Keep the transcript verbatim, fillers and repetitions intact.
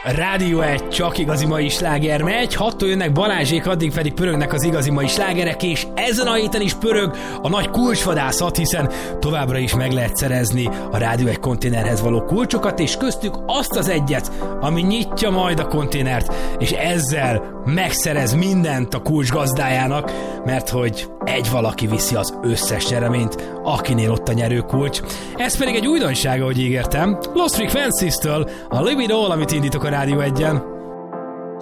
Rádió egy csak igazi mai sláger megy, hattól jönnek Balázsék, addig pedig pörögnek az igazi mai slágerek, és ezen a héten is pörög a nagy kulcsvadászat, hiszen továbbra is meg lehet szerezni a Rádió egy konténerhez való kulcsokat, és köztük azt az egyet, ami nyitja majd a konténert, és ezzel megszerez mindent a kulcs gazdájának, mert hogy egy valaki viszi az összes nyereményt, akinél ott a nyerő kulcs. Ez pedig egy újdonság, ahogy ígértem, Lost Frequencies-től a Live It All, amit indítok a Rádió egyen.